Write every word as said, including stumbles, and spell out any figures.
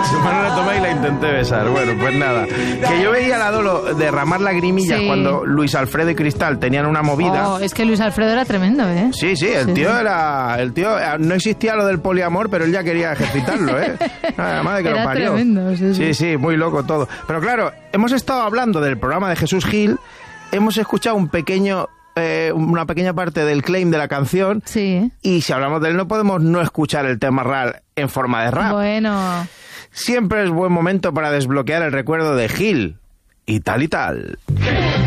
Su mano la tomé y la intenté besar. Bueno, pues nada. Que yo veía a la Dolo derramar lagrimillas sí. cuando Luis Alfredo y Cristal tenían una movida. Oh, es que Luis Alfredo era tremendo, ¿eh? Sí, sí, el sí, tío sí. era... El tío... No existía lo del poliamor, pero él ya quería ejercitarlo, ¿eh? Nada más de que era lo parió. Tremendo, sí, sí. sí, sí, muy loco todo. Pero claro, hemos estado hablando del programa de Jesús Gil, hemos escuchado un pequeño... Eh, una pequeña parte del claim de la canción sí. y si hablamos de él no podemos no escuchar el tema real en forma de rap. Bueno. Siempre es buen momento para desbloquear el recuerdo de Gil y tal y tal.